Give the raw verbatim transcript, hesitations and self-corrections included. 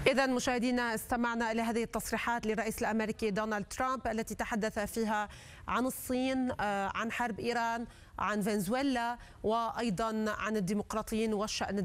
إذا مشاهدينا، استمعنا إلى هذه التصريحات للرئيس الأمريكي دونالد ترامب التي تحدث فيها عن الصين، عن حرب إيران، عن فنزويلا، وأيضا عن الديمقراطيين والشأن